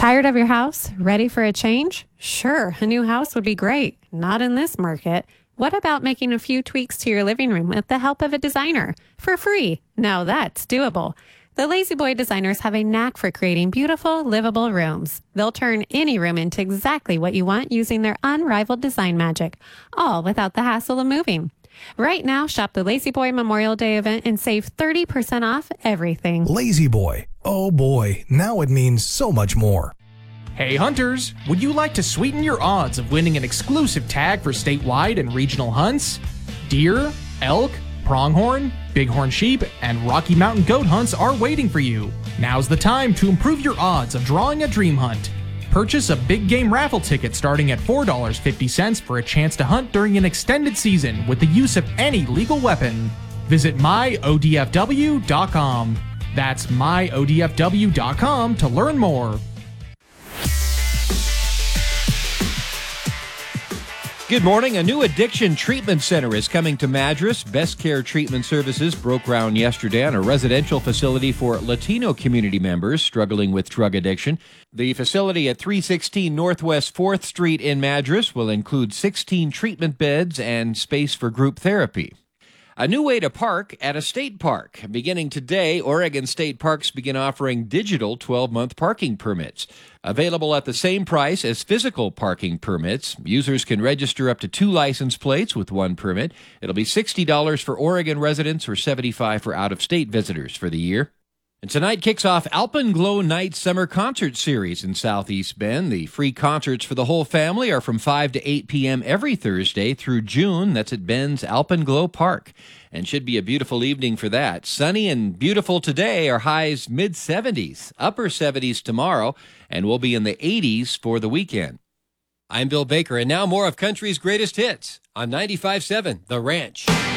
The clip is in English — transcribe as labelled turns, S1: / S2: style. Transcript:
S1: Tired of your house? Ready for a change? Sure, a new house would be great. Not in this market. What about making a few tweaks to your living room with the help of a designer? For free. Now that's doable. The Lazy Boy designers have a knack for creating beautiful, livable rooms. They'll turn any room into exactly what you want using their unrivaled design magic, all without the hassle of moving. Right now, shop the Lazy Boy Memorial Day event and save 30% off everything.
S2: Lazy Boy. Oh boy, now it means so much more.
S3: Hey hunters, would you like to sweeten your odds of winning an exclusive tag for statewide and regional hunts? Deer, elk, pronghorn, bighorn sheep, and Rocky Mountain goat hunts are waiting for you. Now's the time to improve your odds of drawing a dream hunt. Purchase a big game raffle ticket starting at $4.50 for a chance to hunt during an extended season with the use of any legal weapon. Visit myodfw.com. That's myodfw.com to learn more.
S4: Good morning. A new addiction treatment center is coming to Madras. Best Care Treatment Services broke ground yesterday on a residential facility for Latino community members struggling with drug addiction. The facility at 316 Northwest 4th Street in Madras will include 16 treatment beds and space for group therapy. A new way to park at a state park. Beginning today, Oregon state parks begin offering digital 12-month parking permits. Available at the same price as physical parking permits. Users can register up to 2 license plates with 1 permit. It'll be $60 for Oregon residents or $75 for out-of-state visitors for the year. And tonight kicks off Alpenglow Night Summer Concert Series in Southeast Bend. The free concerts for the whole family are from 5 to 8 p.m. every Thursday through June. That's at Bend's Alpenglow Park. And should be a beautiful evening for that. Sunny and beautiful today, our highs mid-70s, upper 70s tomorrow, and we'll be in the 80s for the weekend. I'm Bill Baker, and now more of country's greatest hits on 95.7 The Ranch.